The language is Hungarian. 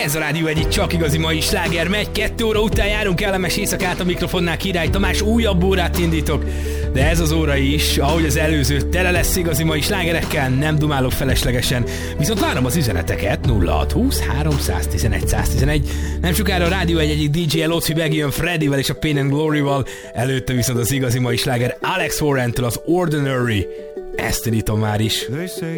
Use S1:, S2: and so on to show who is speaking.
S1: Ez a rádió egyik csak igazi mai sláger megy. 2 óra után járunk, kellemes éjszakát, a mikrofonnál Király Tamás, újabb órát indítok. De ez az óra is, ahogy az előző, tele lesz igazi mai slágerekkel, nem dumálok feleslegesen. Viszont várom az üzeneteket 0620 311 111. Nem sokára a rádió egyik DJ-el Loci megjön Freddyvel és a Pain and Glory-val. Előtte viszont az igazi mai sláger Alex Warrentől, az Ordinary. Ezt indítom már is.